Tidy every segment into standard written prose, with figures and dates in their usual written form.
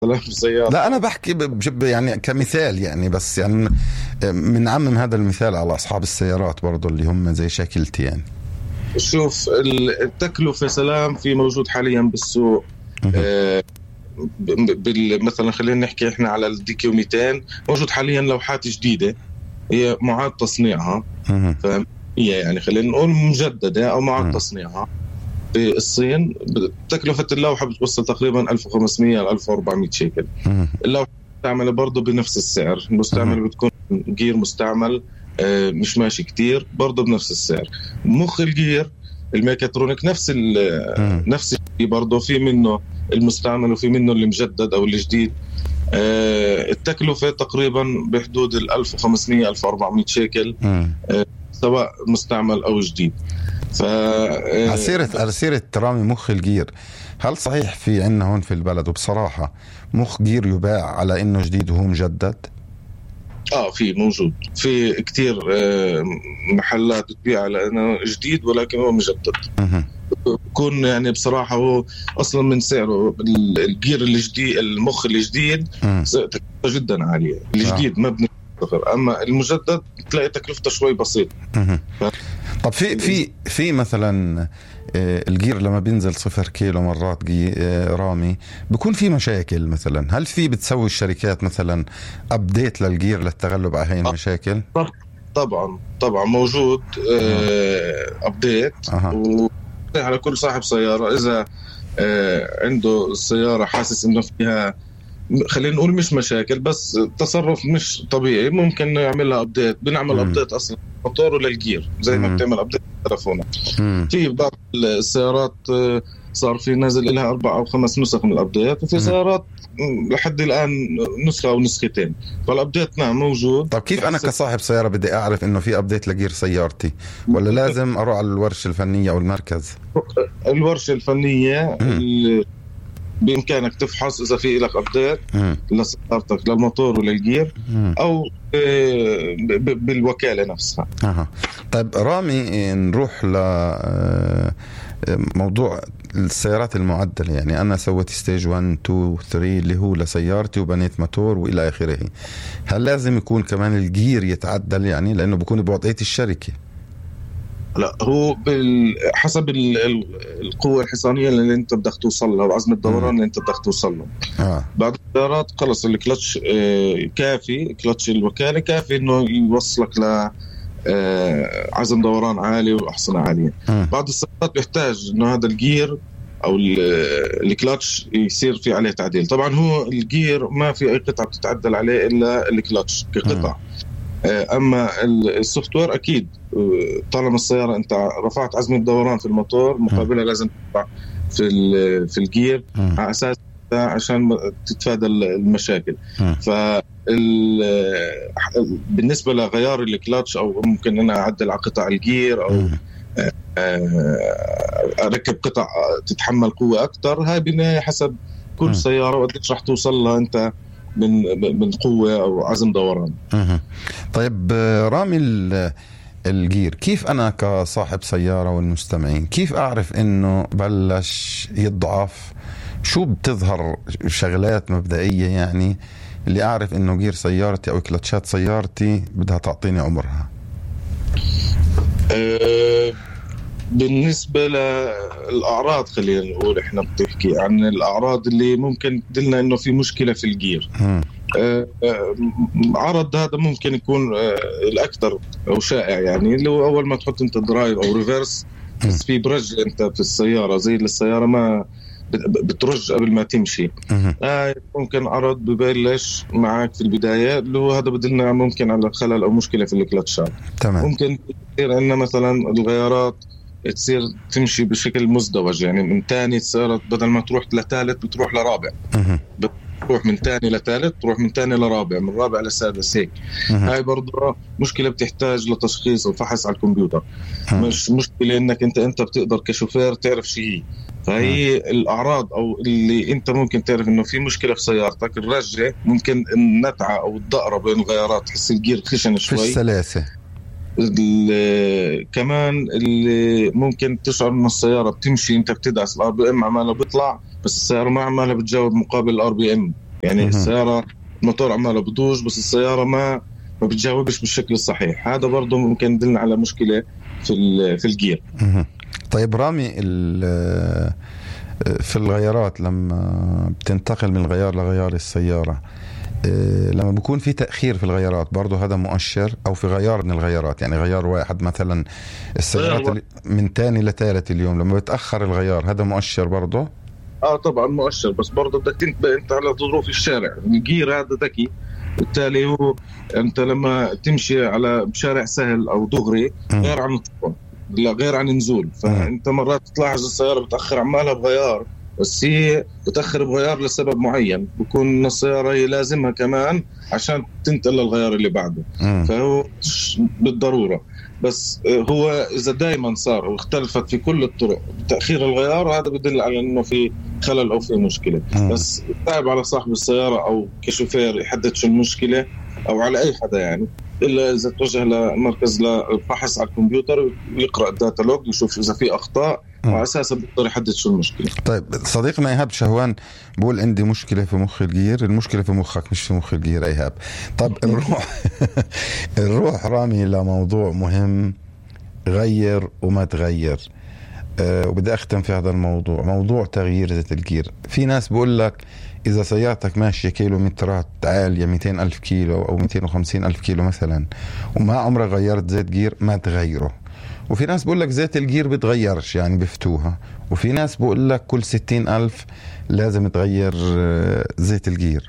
مثلا في سيارة. لا، أنا بحكي يعني كمثال، يعني بس يعني بنعمم هذا المثال على أصحاب السيارات برضو اللي هم زي شكلتي يعني. شوف، التكلفة سلام في موجود حاليا بالسوق. مهم. آه، مثلا خلينا نحكي احنا على الدي كيو 200 موجود حاليا لوحات جديدة، هي معاد تصنيعها. مهم. فهي يعني خلينا نقول مجددة أو معاد مهم. تصنيعها في الصين. تكلفة اللوحة بتوصل تقريبا 1500 ل 1400 شيكل. مهم. اللوحة مستعملة برضه بنفس السعر، المستعمل بتكون جير مستعمل مش ماشي كتير، برضه بنفس السعر. مخ الجير الميكاترونيك مهم. نفس الشيء برضه، في منه المستعمل وفي منه اللي مجدد أو الجديد. التكلفة تقريبا بحدود 1500 1400 شيكل، مهم. سواء مستعمل أو جديد. ف على سيرة رامي مخ الجير، هل صحيح في عنا هون في البلد وبصراحة مخ جير يباع على إنه جديد وهو مجدد؟ في موجود في كتير محلات بتبيع على انه جديد ولكن هو مجدد. مهم. بكون يعني بصراحة هو اصلا من سعره الجير الجديد، المخ الجديد مم. تكلفته جدا عالية. الجديد مبني صفر، اما المجدد تلاقي تكلفته شوي بسيط. مهم. طب في مثلا الجير لما بينزل 0 كيلو مرات رامي بيكون في مشاكل مثلا، هل بتسوي الشركات مثلا أبديت للجير للتغلب على هاي المشاكل؟ طبعا موجود ابديت. أها. على كل صاحب سيارة إذا عنده السيارة حاسس إنه فيها خلينا نقول مش مشاكل بس تصرف مش طبيعي، ممكن نعملها أبديت. بنعمل أبديت أصلا موتور للجير زي ما بتعمل أبديت تلفونك. في بعض السيارات صار في نازل لها 4 أو 5 نسخ من الأبديت، وفي سيارات لحد الآن نسخة أو نسختين. فالأبديت نعم موجود. طب كيف أنا كصاحب سيارة بدي أعرف إنه في أبديت لجير سيارتي، ولا لازم أروح على الورشة الفنية أو المركز؟ الورشة الفنية بإمكانك تفحص إذا في لك أبديت لسيارتك للموتور وللجير أو بالوكالة نفسها. طيب رامي، نروح لموضوع السيارات المعدلة. يعني أنا سويت ستيج 1 2 3 اللي هو لسيارتي وبنيت موتور وإلى آخره. هل لازم يكون كمان الجير يتعدل يعني لأنه بيكون بوضعية الشركة؟ لا، هو حسب القوة الحصانية اللي انت بدك توصل لها وعزم الدوران اللي انت بدك توصل له. بعض السيارات خلص الكلتش كافي، كلتش الوكالة كافي انه يوصلك ل عزم دوران عالي وأحصنة عالية. بعض السيارات بيحتاج انه هذا الجير او الكلتش يصير في عليه تعديل. طبعا هو الجير ما في اي قطعة بتتعدل عليه الا الكلتش كقطع. اما السوفت وير اكيد طالما السياره انت رفعت عزم الدوران في الموتور مقابلها لازم ترفع في الجير على اساس عشان تتفادى المشاكل. بالنسبه لغيار الكلاتش او ممكن انا اعدل على قطع الجير او اركب قطع تتحمل قوه اكثر، هاي بالنهايه حسب كل سياره وقديش راح توصل لها انت من قوة أو عزم دوران. طيب رامي، الجير كيف أنا كصاحب سيارة والمستمعين كيف أعرف إنه بلش يضعف؟ شو بتظهر شغلات مبدئية يعني اللي أعرف إنه جير سيارتي أو كلتشات سيارتي بدها تعطيني عمرها؟ بالنسبة للأعراض خلينا نقول إحنا بتحكي عن الأعراض اللي ممكن تدلنا إنه في مشكلة في الجير. عرض هذا ممكن يكون الأكثر أو شائع، يعني اللي هو أول ما تحط أنت درايف أو ريفيرس بس في برج أنت في السيارة زي السيارة ما بترج قبل ما تمشي. ممكن عرض ببلش معك في البداية اللي هو هذا بدلنا ممكن على خلل أو مشكلة في الكلتشات. ممكن يصير عندنا مثلا الغيارات تصير تمشي بشكل مزدوج، يعني من تاني السيارة بدل ما تروح لثالث بتروح لرابع، بتروح من تاني لثالث تروح من تاني لرابع، من رابع لسادس هيك. هاي برضو مشكلة بتحتاج لتشخيص وفحص على الكمبيوتر، مش مشكلة انك انت بتقدر كشوفير تعرف شيء. فهي الأعراض أو اللي أنت ممكن تعرف إنه في مشكلة في سيارتك، الرجة ممكن النتعة أو الدقرة بين الغيارات تحس الجير خشن شوي في السلاسة. كمان اللي ممكن تشعر إن السيارة بتمشي أنت بتدعس الار بي ام عمالها بيطلع بس السيارة ما عمالها بتجاوب مقابل الار بي ام، يعني السيارة الموتور عماله بدوج بس السيارة ما بتجاوبش بالشكل الصحيح. هذا برضه ممكن يدلنا على مشكلة في الجير. طيب رامي، في الغيارات لما بتنتقل من غيار لغيار السيارة، لما بيكون في تأخير في الغيارات برضو هذا مؤشر؟ أو في غيار من الغيارات، يعني غيار واحد مثلا السيارات من تاني لثالث اليوم لما بتأخر الغيار، هذا مؤشر برضو؟ طبعا مؤشر، بس برضو بدك تنتبه انت على ظروف الشارع. الجير هذا ذكي، بالتالي هو انت لما تمشي على بشارع سهل او دغري غير عن الطرق، لا غير عن نزول. فانت مرات تلاحظ السيارة بتأخر عمالها بغيار، بس هي بتأخر بغيار لسبب معين، بكون السيارة هي لازمها كمان عشان تنتقل للغيار اللي بعده. فهو بالضرورة، بس هو إذا دائما صار واختلفت في كل الطرق تأخير الغيار، هذا بدل على إنه في خلل أو في مشكلة. بس تعب على صاحب السيارة أو كشوفير يحدد شو المشكلة، أو على أي حدا يعني، إلا إذا توجه لمركز للفحص على الكمبيوتر ويقرأ الداتا لوج يشوف إذا في أخطاء، وعلى أساسها بيقدر يحدد شو المشكلة. طيب صديقنا إيهاب شهوان بقول عندي مشكلة في مخ الجير. المشكلة في مخك مش في مخ الجير إيهاب. طب نروح رامي لموضوع مهم، غير وما تغير. وبدي أختم في هذا الموضوع، موضوع تغيير زيت الجير. في ناس بقول لك إذا سيارتك ماشية كيلومترات عالية 200 ألف كيلو أو 250 ألف كيلو مثلا وما عمرك غيرت زيت جير ما تغيره. وفي ناس بقول لك زيت الجير بتغيرش يعني بفتوها. وفي ناس بقول لك كل 60 ألف لازم تغير زيت الجير.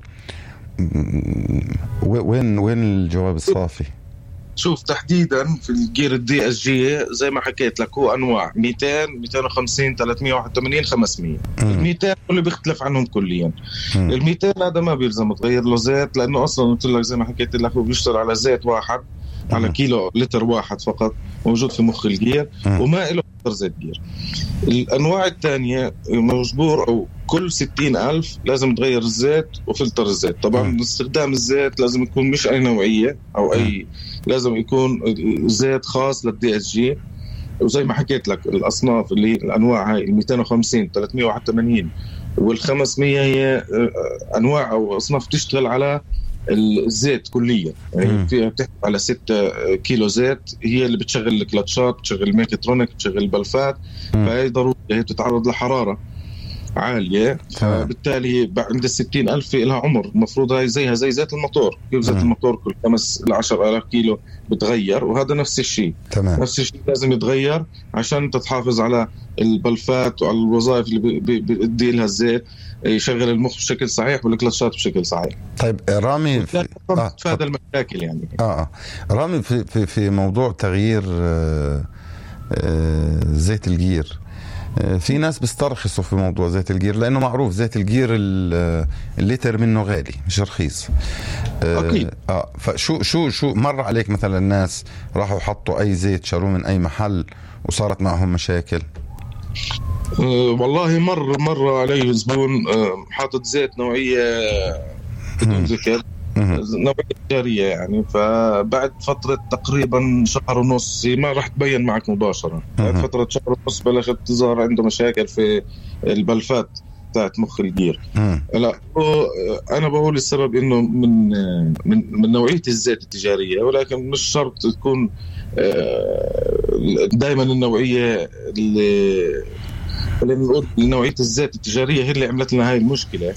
وين الجواب الصافي؟ شوف تحديدا في الجير الدي اس جي زي ما حكيت لك هو انواع 200 250 381 500. ال 200 اللي بيختلف عنهم كليا. ال 200 هذا ما بيلزم تغير له زيت، لانه اصلا قلت لك زي ما حكيت لك هو بيشتغل على زيت واحد على كيلو لتر واحد فقط موجود في مخ الجير، وما له زيت جير. الأنواع الثانية مجبور أو كل 60 ألف لازم تغير الزيت وفلتر الزيت. طبعا استخدام الزيت لازم يكون مش أي نوعية أو أي، لازم يكون زيت خاص للدي اس جي. وزي ما حكيت لك الأصناف اللي الأنواع هاي 250 381 وال500 هي أنواع أو أصناف تشتغل على الزيت كليا، يعني فيها بتحكي على 6 كيلو زيت هي اللي بتشغل الكلاتشات، بتشغل الميكاترونيك، بتشغل البلفات. فهي ضروري هي بتتعرض لحرارة عالية، فبالتالي عند 60 ألف لها عمر. المفروض هاي زيها زي زيت الموتور، كيف زيت الموتور كل 5 ل 10 ألاف كيلو بتغير، وهذا نفس الشيء. نفس الشيء لازم يتغير عشان تتحافظ على البلفات وعلى الوظائف اللي بيدي لها الزيت، يشغل المخ بشكل صحيح والكلاتشات بشكل صحيح. طيب رامي هذا المشاكل يعني رامي في موضوع تغيير زيت الجير، في ناس بيسترخصوا في موضوع زيت الجير لأنه معروف زيت الجير اللتر منه غالي مش رخيص. أكيد. فشو مر عليك مثلا الناس راحوا حطوا أي زيت شروه من أي محل وصارت معهم مشاكل؟ والله مر علي زبون حاطط زيت نوعية بدون ذكر، نوعية تجارية يعني. فبعد فترة تقريبا شهر ونص ما راح تبين معك مباشرة، بعد فترة شهر ونص بلشت تظهر عنده مشاكل في البلفات بتاعت مخ الجير. لا أنا بقول السبب إنه من نوعية الزيت التجارية، ولكن مش شرط تكون دائما النوعية اللي نقول نوعية الزيت التجارية هي اللي عملت لنا هاي المشكلة.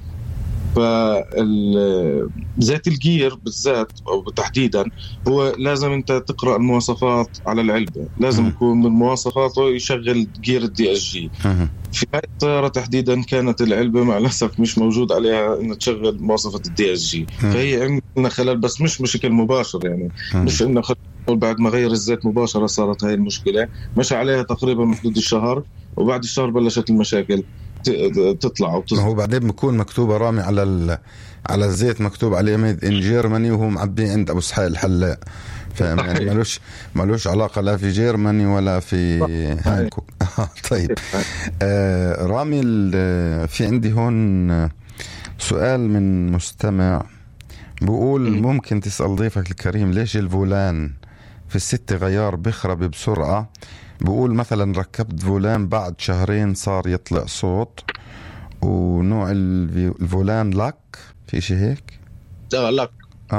فزيت الجير بالذات أو تحديدا هو لازم أنت تقرأ المواصفات على العلبة، لازم يكون من مواصفاته يشغل جير الدي اس جي. في هاي الطيارة تحديدا كانت العلبة مع الأسف مش موجود عليها إن تشغل مواصفة الدي اس جي، فهي عملنا خلل بس مش بشكل مباشر يعني. مش إنه بعد ما غير الزيت مباشرة صارت هاي المشكلة، مشى عليها تقريبا حدود الشهر، وبعد الشهر بلشت المشاكل تطلع وتظهر. هو بعدين بكون مكتوبة رامي على الزيت مكتوب عليه ميد ان جيرماني وهو معبي عند ابو سحاق الحلاق، فاهم يعني ملوش علاقة لا في جيرماني ولا في هانكوك. طيب رامي في عندي هون سؤال من مستمع بقول ممكن تسأل ضيفك الكريم ليش الفولان في ال6 غيار بخرب بسرعة؟ بقول مثلا ركبت فولان بعد شهرين صار يطلع صوت، ونوع الفولان لاك، في شيء هيك؟ لك.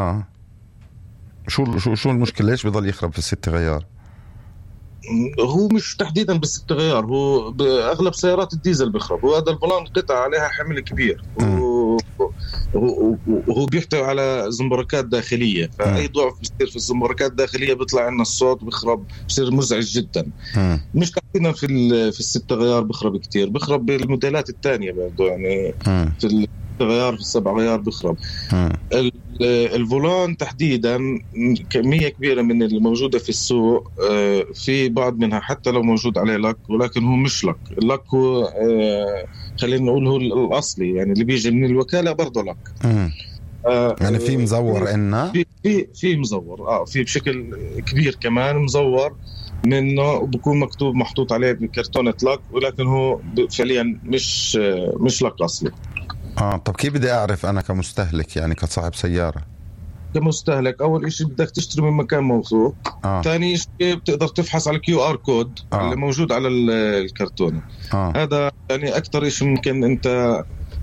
شو المشكلة؟ ليش بضل يخرب في الست غيار؟ هو مش تحديدا بالست غيار، هو باغلب سيارات الديزل بيخرب. وهذا الفولان قطعه عليها حمل كبير، وهو بيحتوي على زمبركات داخليه، فاي ضعف بيصير في الزمبركات الداخليه بيطلع عندنا الصوت بيخرب، بيصير مزعج جدا. مش تحديدا في الست غيار بيخرب كتير، بيخرب بالموديلات الثانيه برضه يعني. في الست غيار، في السبع غيار بيخرب. الفولان تحديدا كمية كبيرة من اللي موجودة في السوق، في بعض منها حتى لو موجود عليه لك، ولكن هو مش لك. اللك هو خلينا نقول هو الأصلي، يعني اللي بيجي من الوكالة برضه لك. يعني في مزور إنه في مزور، في بشكل كبير كمان مزور منه، بكون مكتوب محطوط عليه بكرتونة لك، ولكن هو فعليا مش لك أصلي. طب كيف بدي أعرف أنا كمستهلك، يعني كصاحب سيارة؟ كمستهلك أول إشي بدك تشتري من مكان موثوق. ثاني إشي بتقدر تفحص على QR كود اللي موجود على الكرتونة. هذا يعني أكتر إشي ممكن أنت.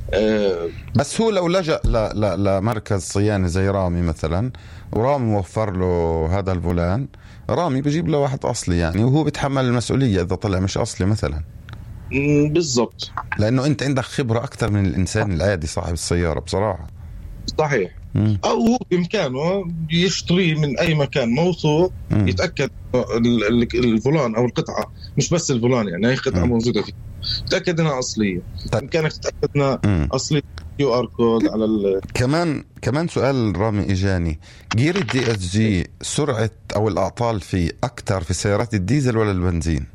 بس هو لو لجأ لمركز صيانة زي رامي مثلا، ورامي موفر له هذا الفولان، رامي بيجيب له واحد أصلي يعني، وهو بيتحمل المسؤولية إذا طلع مش أصلي مثلا. بالضبط، لأنه أنت عندك خبرة أكتر من الإنسان العادي صاحب السيارة بصراحة. صحيح. أو هو بإمكانه يشتري من أي مكان موثوق، يتأكد الفولان أو القطعة، مش بس الفولان يعني أي قطعة موجودة فيه، تأكد أنها أصلية. بإمكانك تتأكد أنها أصلية. QR كود على كمان سؤال رامي إجاني، جير DSG سرعة أو الأعطال فيه أكتر في سيارات الديزل ولا البنزين؟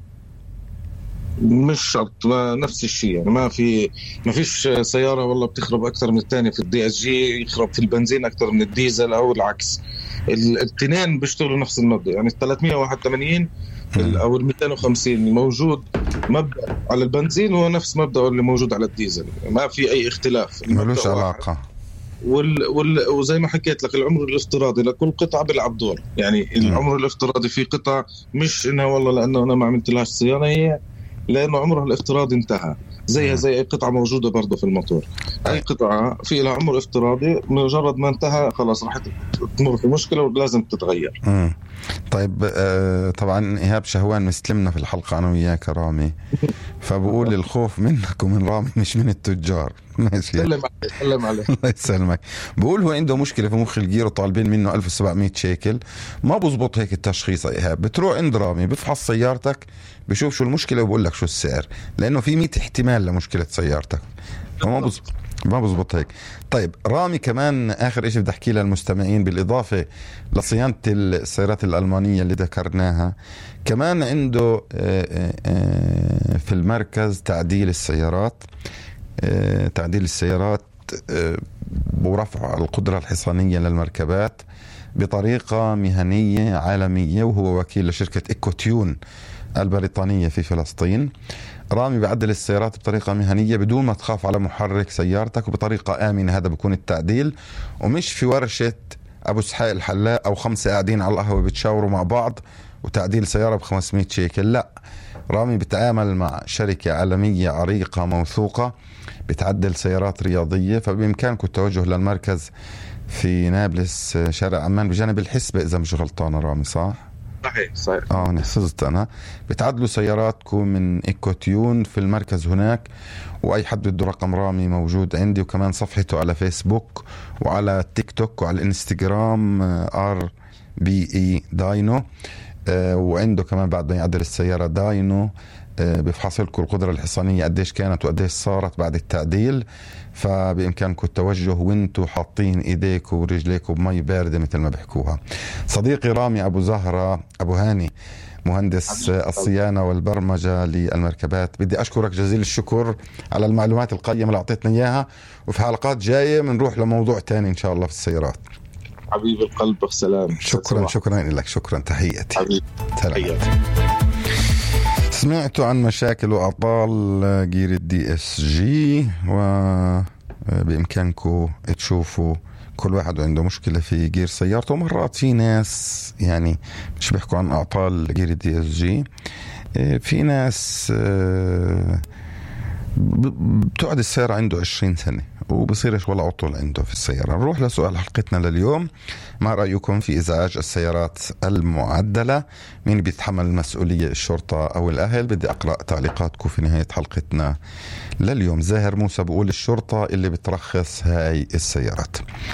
مش شرط، نفس الشيء يعني. ما فيش سيارة والله بتخرب أكثر من الثانية. في DSG يخرب في البنزين أكثر من الديزل أو العكس. الاثنين بيشتغلوا نفس المبدأ، يعني 381 أو 250 موجود مبدأ على البنزين هو نفس مبدأ اللي موجود على الديزل، ما في أي اختلاف، ملوش علاقة. وزي ما حكيت لك العمر الافتراضي لكل قطعة بيلعب دور. يعني العمر الافتراضي في قطع مش إنها والله لأنه أنا ما عملت لهاش صيانة، هي لأنه عمرها الافتراضي انتهى، زيها زي أي قطعة موجودة برضه في الموتور. أي قطعة في لها عمر افتراضي، مجرد ما انتهى خلاص راح تمر في مشكلة ولازم تتغير. طيب طبعا إيهاب شهوان مستلمنا في الحلقة أنا وياك رامي، فبقول الخوف منك ومن رامي مش من التجار. ماشي، سلم عليه. الله يسلمك. بقول هو عنده مشكلة في مخ الجير وطالبين منه 1700 شيكل، ما بزبط هيك التشخيص يا إيهاب. بتروح عند رامي بفحص سيارتك، بشوف شو المشكلة وبقول لك شو السعر، لأنه في 100 احتمال لمشكلة سيارتك، ما بزبط هيك. طيب رامي كمان آخر إشي بدي أحكي للمستمعين، بالإضافة لصيانة السيارات الألمانية اللي ذكرناها، كمان عنده في المركز تعديل السيارات ورفع القدرة الحصانية للمركبات بطريقة مهنية عالمية، وهو وكيل لشركة إيكوتيون البريطانية في فلسطين. رامي بعدل السيارات بطريقة مهنية بدون ما تخاف على محرك سيارتك، وبطريقة آمنة. هذا بيكون التعديل، ومش في ورشة أبو سحاق الحلاق أو 5 قاعدين على القهوة بتشاوروا مع بعض وتعديل سيارة ب500 شيكل. لا، رامي بتعامل مع شركة عالمية عريقة موثوقة بتعدل سيارات رياضية. فبإمكانكم التوجه للمركز في نابلس شارع عمان بجانب الحسبة إذا مش غلطان رامي، صح؟ صحيح. نحفظت أنا. بتعدلوا سياراتكم من إيكوتيون في المركز هناك. وأي حد بده رقم رامي موجود عندي، وكمان صفحته على فيسبوك وعلى تيك توك وعلى الانستغرام RBE داينو. وعنده كمان بعد ما يعدل السيارة داينو بفحص لكم القدرة الحصانية قديش كانت وقديش صارت بعد التعديل. فبإمكانكم التوجه وانتوا حاطين ايديكم ورجليكم بمي باردة مثل ما بيحكوها. صديقي رامي أبو زهرة أبو هاني، مهندس الصيانة والبرمجة للمركبات، بدي أشكرك جزيل الشكر على المعلومات القيمة اللي أعطيتنا إياها، وفي حلقات جاية بنروح لموضوع تاني إن شاء الله في السيارات. حبيب القلب، سلام. شكرا لك، شكرا، تحياتي. حبيبي. سمعتوا عن مشاكل وأعطال جير DSG، وبإمكانكم تشوفوا كل واحد عنده مشكلة في جير سيارته. مرات في ناس يعني مش بيحكوا عن أعطال جير DSG، في ناس بتقعد السيارة عنده 20 سنة وبصيرش ولا عطل عنده في السيارة. نروح لسؤال حلقتنا لليوم: ما رأيكم في إزعاج السيارات المعدلة؟ مين بيتحمل المسؤولية، الشرطة أو الأهل؟ بدي أقرأ تعليقاتكم في نهاية حلقتنا لليوم. زاهر موسى بقول الشرطة اللي بترخص هاي السيارات.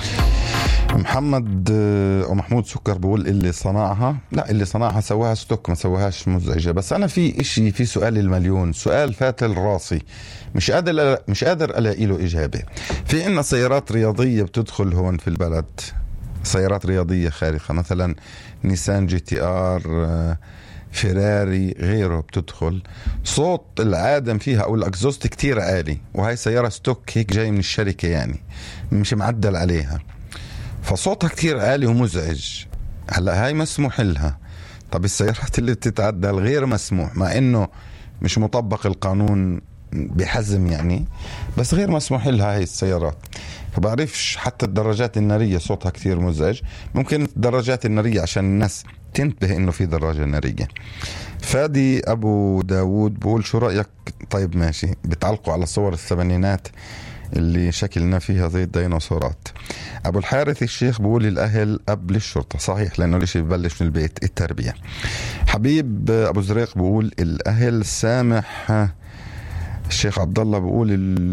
محمد أو محمود سكر بقول اللي صنعها، لا اللي صنعها سواها ستوك، ما سواهاش مزعجة. بس أنا في إشي، في سؤال المليون، سؤال فاتل راسي مش قادر ألاقي له إجابة. في عنا سيارات رياضية بتدخل هون في البلد، سيارات رياضية خارقة، مثلا نيسان جي تي آر، فيراري، غيره، بتدخل صوت العادم فيها أو الأكزوست كتير عالي، وهي سيارة ستوك هيك جاي من الشركة يعني مش معدل عليها، فصوتها كتير عالي ومزعج. هلأ هاي مسموح لها. طب السيارات اللي بتتعدل غير مسموح، مع انه مش مطبق القانون بحزم يعني، بس غير مسموح لها هاي السيارات. فبعرفش، حتى الدراجات النارية صوتها كتير مزعج. ممكن الدراجات النارية عشان الناس تنتبه انه في دراجة نارية. فادي ابو داود بقول شو رأيك؟ طيب ماشي، بتعلقوا على صور الثمانينات اللي شكلنا فيها زي الديناصورات. أبو الحارث الشيخ بقول الأهل قبل الشرطة، صحيح، لأنه الشيء ببلش من البيت، التربية. حبيب أبو زريق بقول الأهل. سامح الشيخ عبد الله بقول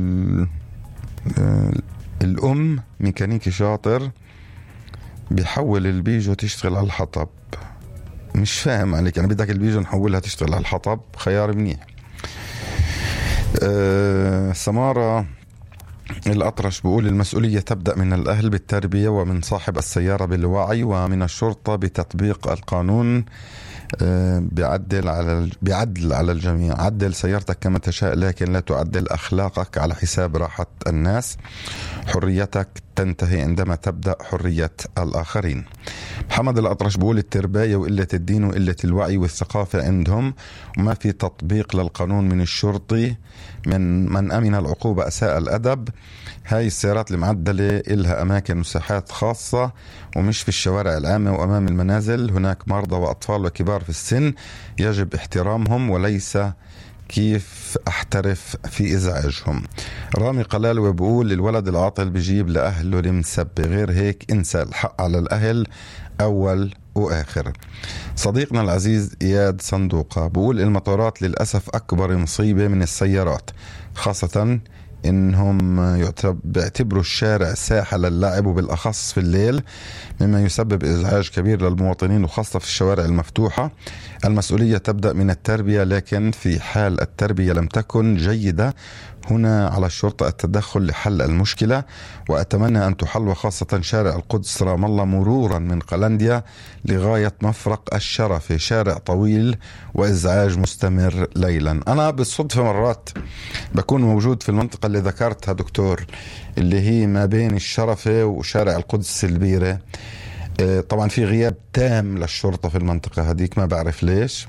الأم ميكانيكي شاطر بيحول البيجو تشتغل على الحطب. مش فاهم عليك، يعني بدك البيجو نحولها تشتغل على الحطب؟ خيار منيح. سمارة الأطرش بقول المسؤولية تبدأ من الأهل بالتربية، ومن صاحب السيارة بالوعي، ومن الشرطة بتطبيق القانون. بيعدل على الجميع. عدل سيارتك كما تشاء، لكن لا تعدل أخلاقك على حساب راحة الناس. حريتك تنتهي عندما تبدأ حرية الآخرين. محمد الأطرش بقول الترباية وقلة الدين وقلة الوعي والثقافة عندهم، وما في تطبيق للقانون من الشرطي. من أمن العقوبة أساء الأدب. هاي السيارات المعدلة إلها أماكن مساحات خاصة ومش في الشوارع العامة وأمام المنازل. هناك مرضى وأطفال وكبار في السن، يجب احترامهم، وليس كيف أحترف في إزعاجهم. رامي قلالوي بقول الولد العاطل بيجيب لأهله المسبة، غير هيك انسى، الحق على الأهل أول وآخر. صديقنا العزيز إياد صندوقة بقول المطارات للأسف أكبر مصيبة من السيارات، خاصة إنهم بيعتبروا الشارع ساحة للعب، وبالأخص في الليل، مما يسبب إزعاج كبير للمواطنين، وخاصة في الشوارع المفتوحة. المسؤولية تبدأ من التربية، لكن في حال التربية لم تكن جيدة، هنا على الشرطة التدخل لحل المشكلة. وأتمنى أن تحل، وخاصة شارع القدس رام الله مرورا من قلنديا لغاية مفرق الشرفة، شارع طويل وإزعاج مستمر ليلا. أنا بالصدفة مرات بكون موجود في المنطقة اللي ذكرتها دكتور، اللي هي ما بين الشرفة وشارع القدس البيرة. طبعا في غياب تام للشرطة في المنطقة هذيك، ما بعرف ليش.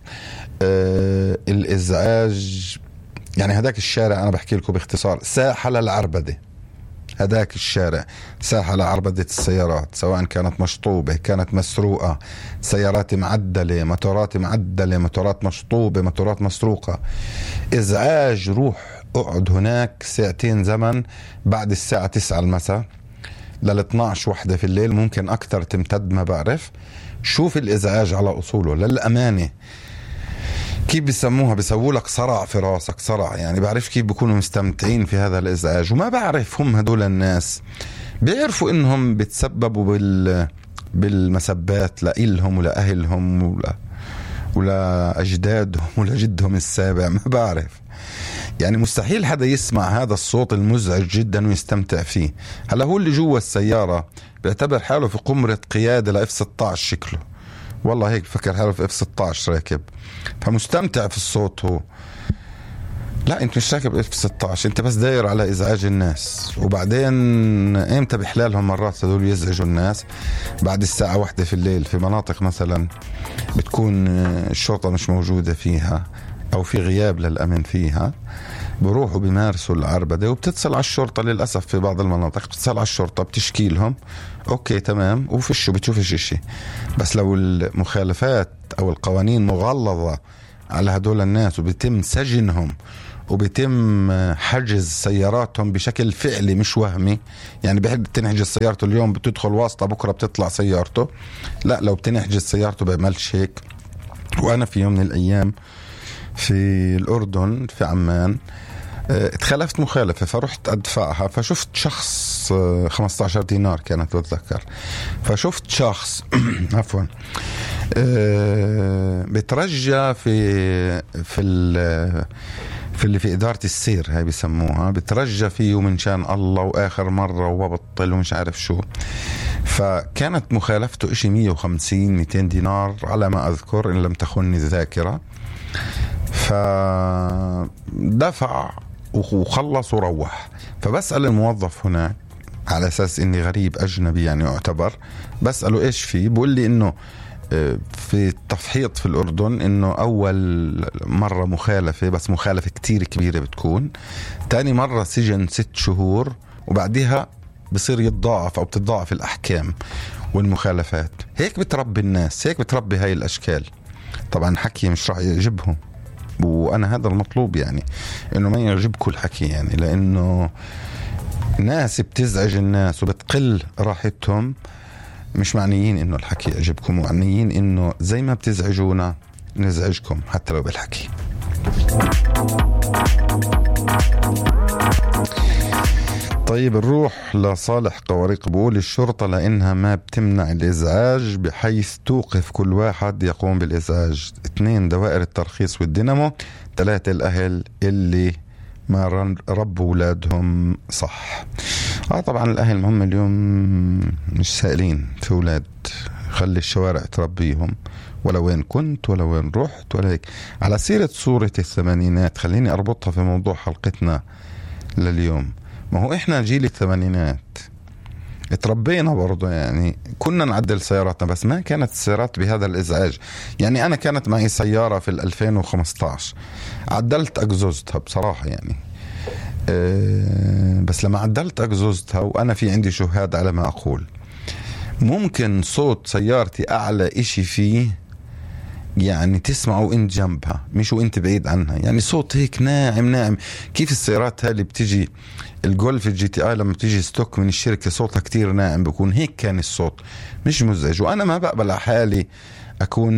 الإزعاج يعني هداك الشارع، أنا بحكي لكم باختصار، ساحة للعربدة. هداك الشارع ساحة لعربدة السيارات، سواء كانت مشطوبة، كانت مسروقة، سيارات معدلة، موتورات معدلة، موتورات مشطوبة، موتورات مسروقة. إزعاج. روح اقعد هناك ساعتين زمن بعد الساعة 9 المساء لل12 وحدة في الليل، ممكن أكتر تمتد، ما بعرف. شوف الإزعاج على أصوله للأمانة. كيف بيسموها؟ بيسووا لك صرع في راسك، صرع يعني. بعرف كيف بيكونوا مستمتعين في هذا الإزعاج، وما بعرف هم هدول الناس بيعرفوا إنهم بتسببوا بالمسبات لإلهم ولأهلهم ولا أجدادهم ولا جدهم السابع، ما بعرف. يعني مستحيل حدا يسمع هذا الصوت المزعج جدا ويستمتع فيه. هلا هو اللي جوا السيارة بيعتبر حاله في قمرة قيادة ل F-16 شكله، والله هيك فكر حاله في F-16 راكب، فمستمتع في الصوت هو. لا، انت مش راكب F-16، انت بس داير على ازعاج الناس. وبعدين امتى بحلالهم مرات هذول يزعجوا الناس؟ بعد الساعة 1 في الليل، في مناطق مثلا بتكون الشرطة مش موجودة فيها او في غياب للامن فيها، بروحوا بيمارسوا العربدة، وبتتصل على الشرطة. للأسف في بعض المناطق بتتصل على الشرطة، بتشكي لهم، اوكي تمام، وفشوا بتشوفش اشي. بس لو المخالفات او القوانين مغلظة على هدول الناس وبيتم سجنهم وبيتم حجز سياراتهم بشكل فعلي مش وهمي. يعني بحب تنحجز سيارته اليوم بتدخل واسطة بكرة بتطلع سيارته، لا، لو بتنحجز سيارته بيعملش هيك. وأنا في يوم من الأيام في الأردن في عمان اتخلفت مخالفة فرحت أدفعها، فشفت شخص 15 دينار كانت بتذكر، فشفت شخص عفوا بترجى في اللي في إدارة السير هاي بيسموها، بترجى فيه من شان الله وآخر مرة وببطل ومش عارف شو. فكانت مخالفته إشي 150-200 دينار على ما أذكر إن لم تخني الذاكرة. فدفع وخلص وروح. فبسأل الموظف هناك على أساس إني غريب أجنبي يعني أعتبر، بسأله إيش فيه، بقول لي إنه في التفحيط في الأردن إنه أول مرة مخالفة، بس مخالفة كتير كبيرة بتكون، تاني مرة سجن 6 شهور، وبعدها بصير يتضاعف أو بتتضاعف الأحكام والمخالفات. هيك بتربي الناس، هيك بتربي هاي الأشكال. طبعا حكي مش راح يعجبهم، وأنا هذا المطلوب يعني إنه ما يعجبكم الحكي، يعني لأنه ناس بتزعج الناس وبتقل راحتهم، مش معنيين إنه الحكي يعجبكم، معنيين إنه زي ما بتزعجونا نزعجكم حتى لو بالحكي. طيب نروح لصالح قواريق، بقول الشرطة لأنها ما بتمنع الإزعاج بحيث توقف كل واحد يقوم بالإزعاج. 2 دوائر الترخيص والدينامو. 3 الأهل اللي ما ربوا أولادهم صح. طبعا الأهل مهم اليوم مش سائلين في أولاد، خلي الشوارع تربيهم ولا وين كنت ولا وين رحت ولا هيك. على سيرة صورة الثمانينات خليني أربطها في موضوع حلقتنا لليوم. ما هو إحنا جيل الثمانينات اتربينا برضو، يعني كنا نعدل سياراتنا بس ما كانت السيارات بهذا الإزعاج. يعني أنا كانت معي سيارة في 2015 عدلت أجزوزتها بصراحة يعني بس لما عدلت أجزوزتها وأنا في عندي شهاد على ما أقول، ممكن صوت سيارتي أعلى إشي فيه يعني تسمعوا انت جنبها مش وانت بعيد عنها، يعني صوت هيك ناعم ناعم. كيف السيارات هاللي بتيجي الجولف الجي تي اي لما بتيجي ستوك من الشركة صوتها كتير ناعم بكون هيك، كان الصوت مش مزعج. وانا ما بقبل على حالي اكون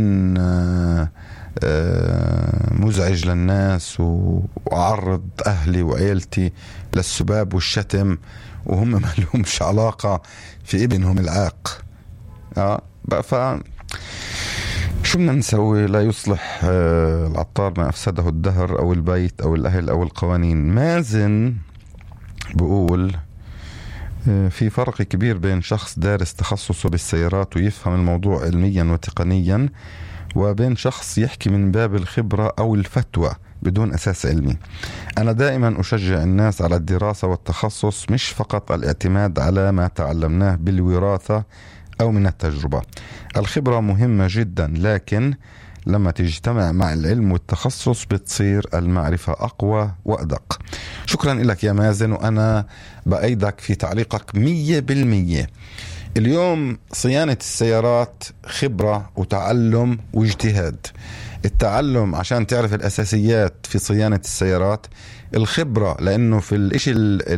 مزعج للناس واعرض اهلي وعيلتي للسباب والشتم وهم ما لهمش علاقة في ابنهم العاق. ف شو بدنا نسوي؟ لا يصلح العطار ما أفسده الدهر أو البيت أو الأهل أو القوانين. مازن بقول في فرق كبير بين شخص دارس تخصصه بالسيارات ويفهم الموضوع علميا وتقنيا، وبين شخص يحكي من باب الخبرة أو الفتوى بدون أساس علمي. أنا دائما أشجع الناس على الدراسة والتخصص، مش فقط الاعتماد على ما تعلمناه بالوراثة أو من التجربة. الخبرة مهمة جدا، لكن لما تجتمع مع العلم والتخصص بتصير المعرفة أقوى وأدق. شكرا لك يا مازن، وأنا بأيدك في تعليقك 100%. اليوم صيانة السيارات خبرة وتعلم واجتهاد. التعلم عشان تعرف الأساسيات في صيانة السيارات، الخبرة لأنه في الإشي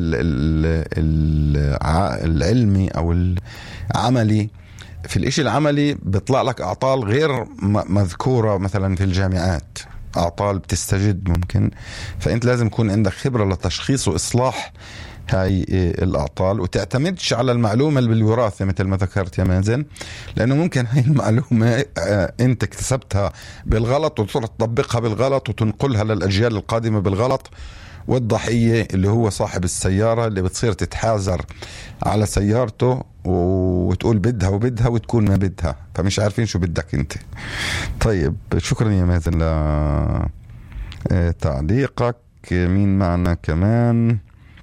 العلمي أو العملي، في الإشي العملي بيطلع لك أعطال غير مذكورة مثلا في الجامعات، أعطال بتستجد ممكن، فأنت لازم يكون عندك خبرة لتشخيص وإصلاح هاي الأعطال، وتعتمدش على المعلومة اللي بالوراثة مثل ما ذكرت يا مازن، لأنه ممكن هاي المعلومة أنت اكتسبتها بالغلط وتطبقها بالغلط وتنقلها للأجيال القادمة بالغلط، والضحية اللي هو صاحب السيارة اللي بتصير تتحازر على سيارته وتقول بدها وتكون ما بدها، فمش عارفين شو بدك انت. طيب شكرا يا مازن لتعليقك. مين معنا كمان؟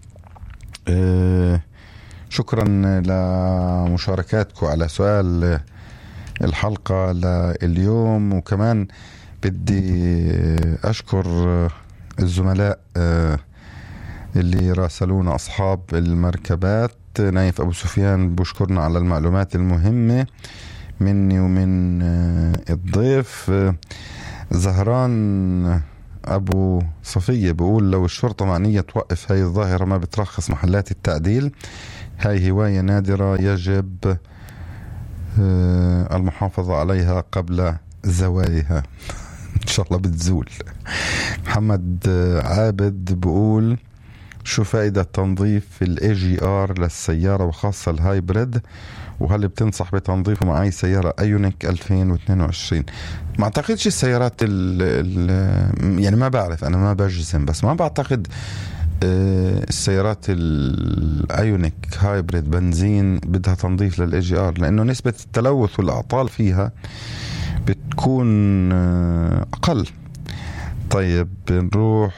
شكرا لمشاركاتكم على سؤال الحلقة لليوم، وكمان بدي أشكر الزملاء اللي راسلونا أصحاب المركبات. نايف أبو سفيان بشكرنا على المعلومات المهمة مني ومن الضيف. زهران أبو صفية بيقول لو الشرطة معنية توقف هاي الظاهرة ما بترخص محلات التعديل. هاي هواية نادرة يجب المحافظة عليها قبل زوالها. إن شاء الله بتزول. محمد عابد بيقول شو فائدة تنظيف الAGR للسيارة وخاصة الهايبريد، وهل بتنصح بتنظيفه مع أي سيارة أيونيك 2022؟ ما أعتقدش السيارات يعني ما بعرف، أنا ما بجزم، بس ما بعتقد السيارات الأيونيك هايبريد بنزين بدها تنظيف للAGR، لأنه نسبة التلوث والأعطال فيها بتكون أقل. طيب نروح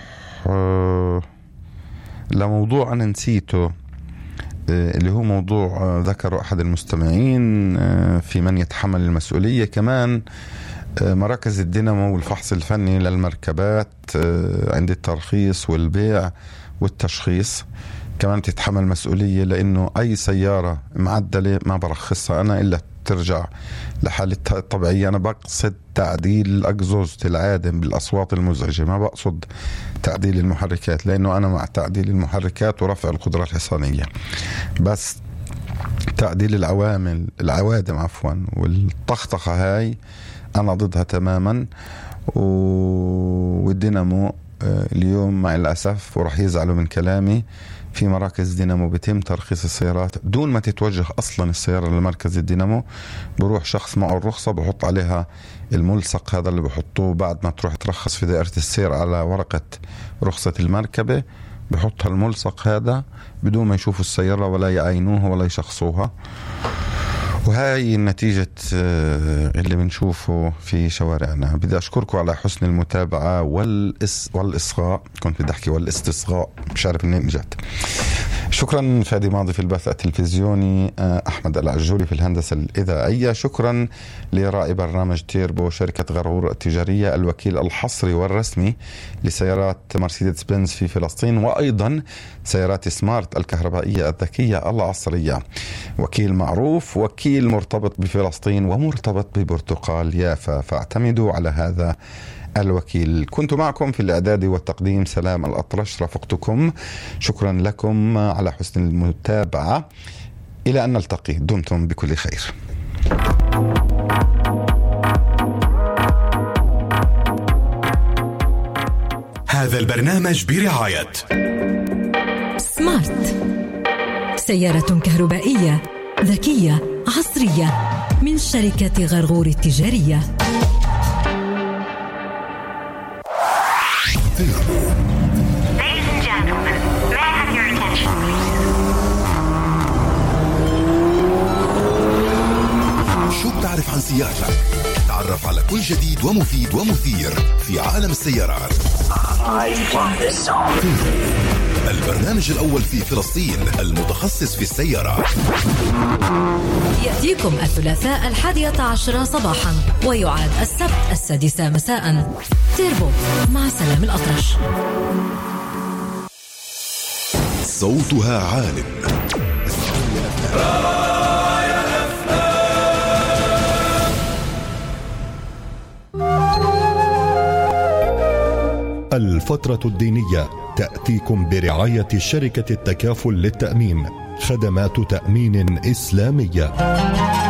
لموضوع أنا نسيته، اللي هو موضوع ذكره أحد المستمعين في من يتحمل المسؤولية. كمان مراكز الدينامو والفحص الفني للمركبات عند الترخيص والبيع والتشخيص كمان تتحمل مسؤولية، لأنه أي سيارة معدلة ما برخصها أنا إلا ترجع لحالتها الطبيعية. أنا بقصد تعديل الأكزوز العادم بالأصوات المزعجة، ما بقصد تعديل المحركات، لأنه أنا مع تعديل المحركات ورفع القدرة الحصانية، بس تعديل العوادم والطخطخة هاي أنا ضدها تماما. والدينامو اليوم مع الأسف ورح يزعلوا من كلامي، في مراكز دينامو بيتم ترخيص السيارات دون ما تتوجه أصلا السيارة لمركز الدينامو. بروح شخص معه الرخصة بحط عليها الملصق هذا اللي بحطوه بعد ما تروح ترخص في دائرة السير على ورقة رخصة المركبة، بحطها الملصق هذا بدون ما يشوفوا السيارة ولا يعينوها ولا يشخصوها. وهاي النتيجة اللي بنشوفه في شوارعنا. بدي أشكركم على حسن المتابعة والإصغاء، كنت بدي أحكي والاستصغاء، مش عارف منين جات. شكرا فادي ماضي في البث التلفزيوني، أحمد العجوري في الهندسة الإذاعية. شكرا لراعي برنامج تيربو شركة غرغور التجارية، الوكيل الحصري والرسمي لسيارات مرسيدس بنز في فلسطين، وأيضا سيارات سمارت الكهربائية الذكية العصرية. وكيل معروف، وكيل مرتبط بفلسطين ومرتبط ببرتقال يافا، فاعتمدوا على هذا الوكيل. كنت معكم في الإعداد والتقديم سلام الأطرش، رافقتكم. شكرا لكم على حسن المتابعة، إلى أن نلتقي، دمتم بكل خير. هذا البرنامج برعاية سمارت، سيارة كهربائية ذكية عصرية من شركة غرغور التجارية. Ladies and gentlemen, may I have your attention? شو بتعرف عن سيارتك؟ تعرف على كل جديد ومفيد ومثير في عالم السيارات. البرنامج الأول في فلسطين المتخصص في السيارات، يأتيكم الثلاثاء 11 صباحا ويعاد السبت 6 مساء. تيربو مع سلام الأطرش. صوتها عال. الفترة الدينية تأتيكم برعاية شركة التكافل للتأمين، خدمات تأمين إسلامية.